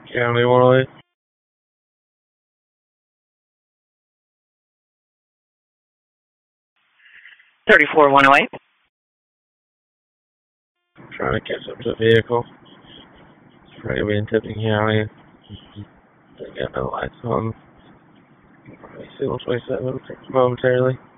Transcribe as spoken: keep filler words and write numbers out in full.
County one oh eight. thirty-four one oh eight. Trying to catch up to the vehicle. It's probably in Tipping County. They got no lights on. Probably see twenty-seven momentarily.